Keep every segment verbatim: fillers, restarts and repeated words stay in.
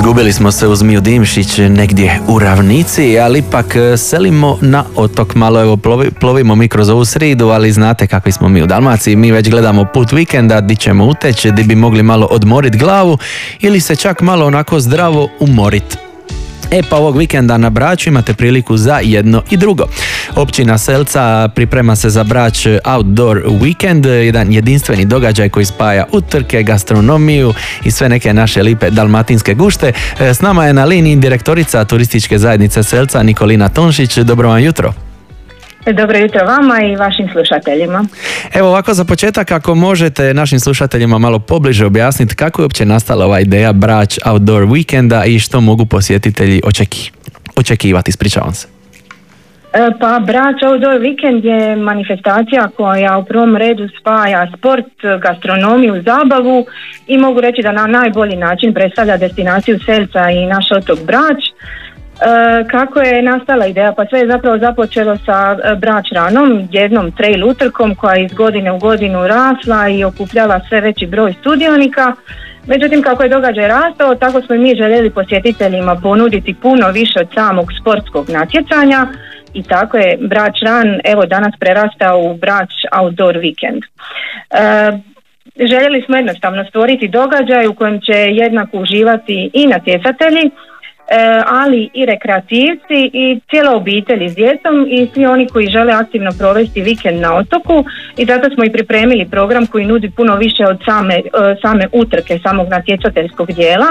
Izgubili smo se uz Miju Dimšić negdje u ravnici, ali ipak selimo na otok malo, evo plovi, plovimo mi kroz ovu sridu, ali znate kakvi smo mi u Dalmaciji, mi već gledamo put vikenda, di ćemo uteći, di bi mogli malo odmorit glavu ili se čak malo onako zdravo umorit. E pa ovog vikenda na Braču imate priliku za jedno i drugo. Općina Selca priprema se za Brač Outdoor Weekend, jedan jedinstveni događaj koji spaja utrke, gastronomiju i sve neke naše lipe dalmatinske gušte. S nama je na liniji direktorica turističke zajednice Selca Nikolina Tonšić. Dobro vam jutro. Dobro jutro vama i vašim slušateljima. Evo ovako za početak, ako možete našim slušateljima malo pobliže objasniti kako je uopće nastala ova ideja Brač Outdoor Weekenda i što mogu posjetitelji očeki, očekivati, ispričavam se. Pa Brač Outdoor Weekend je manifestacija koja u prvom redu spaja sport, gastronomiju, zabavu i mogu reći da na najbolji način predstavlja destinaciju Selca i naš otok Brač. E, kako je nastala ideja? Pa sve je zapravo započelo sa Brač Ranom, jednom trail utrkom koja je iz godine u godinu rasla i okupljava sve veći broj sudionika. Međutim, kako je događaj rastao, tako smo i mi željeli posjetiteljima ponuditi puno više od samog sportskog natjecanja i tako je Brač Ran evo danas prerastao u Brač Outdoor Weekend. E, željeli smo jednostavno stvoriti događaj u kojem će jednako uživati i natjecatelji, ali i rekreativci i cijela obitelj s djecom i svi oni koji žele aktivno provesti vikend na otoku i zato smo i pripremili program koji nudi puno više od same, same utrke, samog natjecateljskog dijela.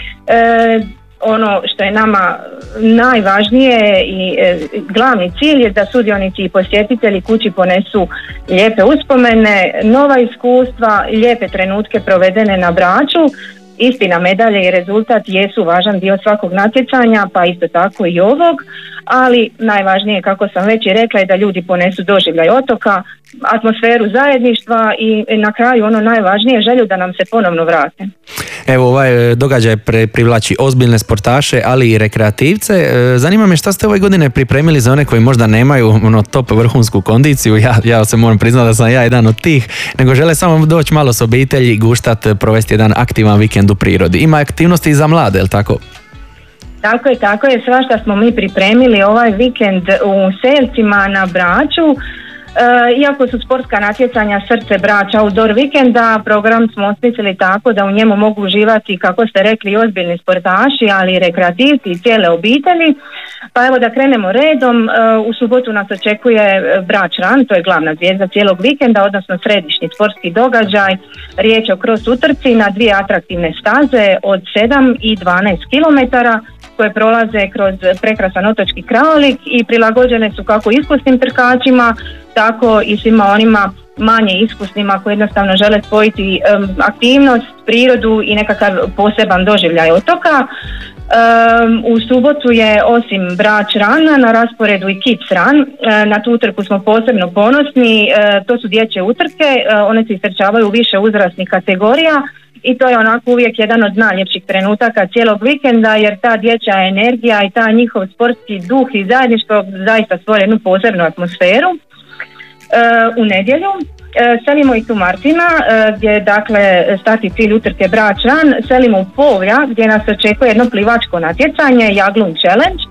E, ono što je nama najvažnije i e, glavni cilj je da sudionici i posjetitelji kući ponesu lijepe uspomene, nova iskustva, lijepe trenutke provedene na Braču. Istina, medalje i rezultat jesu važan dio svakog natjecanja, pa isto tako i ovog, ali najvažnije, kako sam već i rekla, je da ljudi ponesu doživljaj otoka, atmosferu zajedništva i na kraju ono najvažnije, želju da nam se ponovno vrate. Evo, ovaj događaj privlači ozbiljne sportaše, ali i rekreativce. Zanima me šta ste ove godine pripremili za one koji možda nemaju ono top vrhunsku kondiciju, ja, ja se moram priznati da sam ja jedan od tih, nego žele samo doći malo s obitelji, guštat, provesti jedan aktivan vikend u prirodi. Ima aktivnosti i za mlade, je li tako? Tako je, tako je, svašta smo mi pripremili ovaj vikend u Selcima na Braču. E, iako su sportska natjecanja srce Brač Outdoor Weekenda, program smo osmislili tako da u njemu mogu uživati, kako ste rekli, ozbiljni sportaši, ali i rekreativci i cijele obitelji. Pa evo da krenemo redom, e, u subotu nas očekuje Brač Run, to je glavna zvijezda cijelog vikenda, odnosno središnji sportski događaj. Riječ je o cross utrci na dvije atraktivne staze od sedam i dvanaest kilometara koje prolaze kroz prekrasan otočki krajolik i prilagođene su kako iskusnim trkačima, tako i svima onima manje iskusnima koji jednostavno žele spojiti um, aktivnost, prirodu i nekakav poseban doživljaj otoka. Um, u subotu je osim Brač Rana na rasporedu i Kids Run. Uh, na tu utrku smo posebno ponosni, uh, to su dječje utrke, uh, one se istrčavaju u više uzrasnih kategorija i to je onako uvijek jedan od najljepših trenutaka cijelog vikenda jer ta dječja energija i ta njihov sportski duh i zajedništvo zaista stvore jednu posebnu atmosferu. Uh, u nedjelju uh, selimo i tu Martina uh, gdje je dakle stati cilj utrke Brač Run, selimo u Povlja gdje nas očekuje jedno plivačko natjecanje, Jaglun Challenge.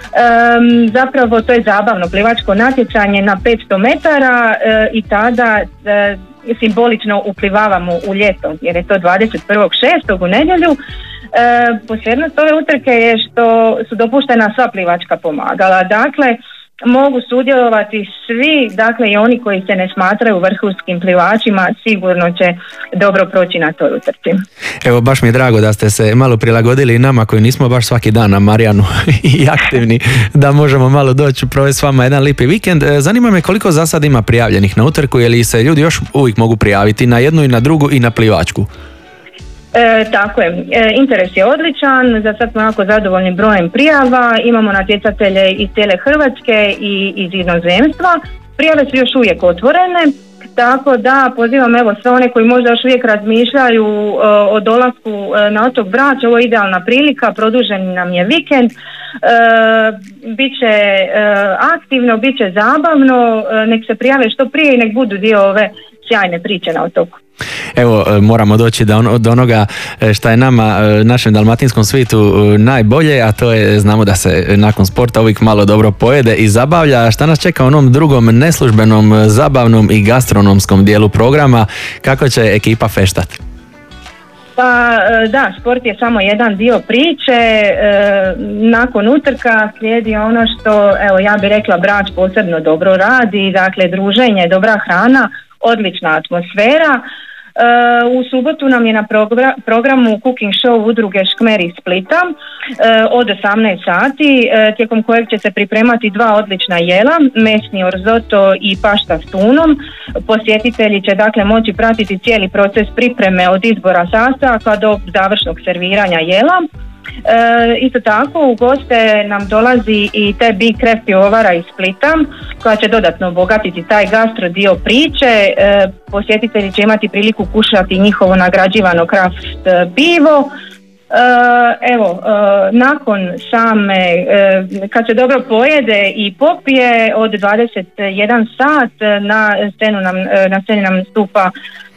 Um, zapravo to je zabavno plivačko natjecanje na petsto metara uh, i tada uh, simbolično uplivavamo u ljeto jer je to dvadeset prvog šestog u nedjelju. E, posebnost ove utrke je što su dopuštena sva plivačka pomagala, dakle mogu sudjelovati svi, dakle i oni koji se ne smatraju vrhunskim plivačima sigurno će dobro proći na toj utrci. Evo, baš mi je drago da ste se malo prilagodili nama koji nismo baš svaki dan na Marijanu i aktivni, da možemo malo doći provesti s vama jedan lijepi vikend. Zanima me koliko za sad ima prijavljenih na utrku, je li se ljudi još uvijek mogu prijaviti na jednu i na drugu i na plivačku? E, tako je, e, interes je odličan, za sad smo jako zadovoljni brojem prijava, imamo natjecatelje iz cijele Hrvatske i iz inozemstva, prijave su još uvijek otvorene, tako da pozivam evo sve one koji možda još uvijek razmišljaju e, o dolasku e, na otok Brač, ovo je idealna prilika, produžen nam je vikend, e, bit će e, aktivno, bit će zabavno, e, nek se prijave što prije i nek budu dio ove sjajne priče na otoku. Evo, moramo doći do, on, do onoga šta je nama, našem dalmatinskom svijetu najbolje, a to je, znamo da se nakon sporta uvijek malo dobro pojede i zabavlja. Šta nas čeka u onom drugom neslužbenom, zabavnom i gastronomskom dijelu programa? Kako će ekipa feštati? Pa da, sport je samo jedan dio priče. Nakon utrka slijedi ono što, evo ja bih rekla, Brač posebno dobro radi, dakle druženje, dobra hrana, odlična atmosfera. U subotu nam je na programu cooking show udruge Škmer iz Splita od osamnaest sati, tijekom kojeg će se pripremati dva odlična jela, mesni orzoto i pašta s tunom. Posjetitelji će dakle moći pratiti cijeli proces pripreme od izbora sastojaka do završnog serviranja jela. E, isto tako u goste nam dolazi i te Big Craft pivovara iz Splita koja će dodatno obogatiti taj gastro dio priče. E, posjetitelji će imati priliku kušati njihovo nagrađivano craft pivo. E, evo, e, nakon same, e, kad se dobro pojede i popije, od dvadeset jedan sat na scenu nam, na sceni nam stupa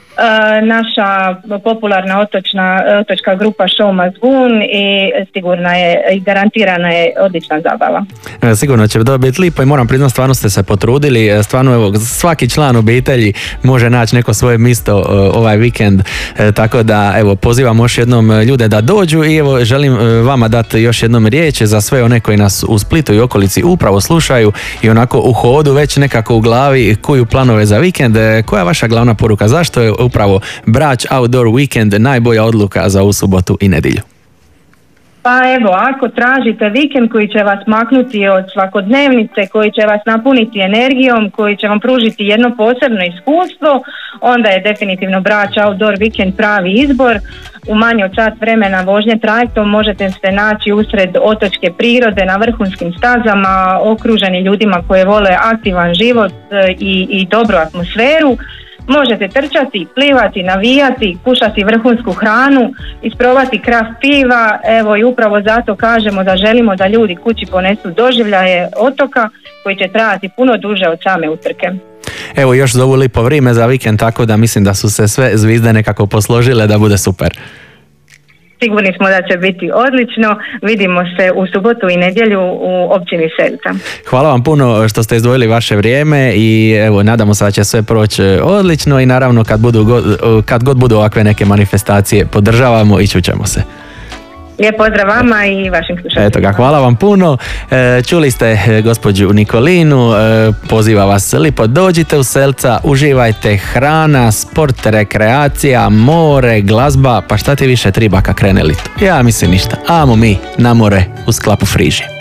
naša popularna otočna, otočka grupa Show Mazgun i sigurna je i garantirana je odlična zabava. Sigurno će dobiti lipo i moram priznati, stvarno ste se potrudili, stvarno evo, svaki član obitelji može naći neko svoje mjesto ovaj vikend, tako da evo pozivam još jednom ljude da dođu i evo želim vama dati još jednom riječ za sve one koji nas u Splitu i okolici upravo slušaju i onako u hodu već nekako u glavi kuju planove za vikend. Koja je vaša glavna poruka? Zašto je upravo Brač Outdoor Weekend najbolja odluka za ovu subotu i nedjelju? Pa evo, ako tražite vikend koji će vas maknuti od svakodnevnice, koji će vas napuniti energijom, koji će vam pružiti jedno posebno iskustvo, onda je definitivno Brač Outdoor Weekend pravi izbor. U manje od sat vremena vožnje trajektom možete se naći usred otočke prirode na vrhunskim stazama, okruženi ljudima koji vole aktivan život i, i dobru atmosferu. Možete trčati, plivati, navijati, kušati vrhunsku hranu, isprobati kraft piva. Evo i upravo zato kažemo da želimo da ljudi kući ponesu doživljaje otoka koji će trajati puno duže od same utrke. Evo još zovu lipo vrijeme za vikend, tako da mislim da su se sve zvizde nekako posložile da bude super. Sigurni smo da će biti odlično. Vidimo se u subotu i nedjelju u općini Selca. Hvala vam puno što ste izdvojili vaše vrijeme i evo nadamo se da će sve proći odlično i naravno kad, budu, kad god budu ovakve neke manifestacije podržavamo i čućemo se. Lijep pozdrav vama i vašim slušateljima. Eto ga, hvala vam puno. E, čuli ste gospođu Nikolinu, e, poziva vas lipo, dođite u Selca, uživajte, hrana, sport, rekreacija, more, glazba, pa šta ti više triba kad krene lito? Ja mislim ništa, amo mi na more u sklapu Friži.